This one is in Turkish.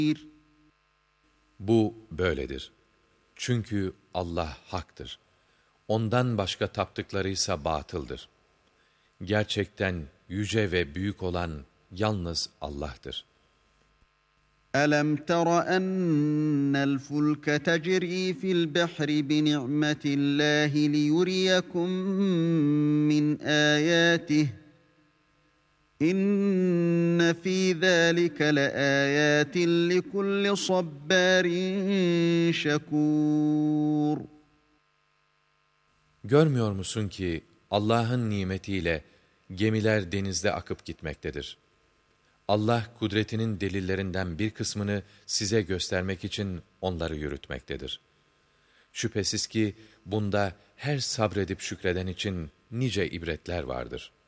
Bu böyledir. Çünkü Allah haktır. Ondan başka taptıklarıysa batıldır. Gerçekten yüce ve büyük olan yalnız Allah'tır. أَلَمْ تَرَ أَنَّ الْفُلْكَ تَجْرِي فِي الْبَحْرِ بِنِعْمَةِ اللّٰهِ لِيُرِيَكُم مِّنْ آيَاتِهِ İnne fî zâlike leâyâtin likulli sabbârin şekûr. Görmüyor musun ki Allah'ın nimetiyle gemiler denizde akıp gitmektedir. Allah kudretinin delillerinden bir kısmını size göstermek için onları yürütmektedir. Şüphesiz ki bunda her sabredip şükreden için nice ibretler vardır.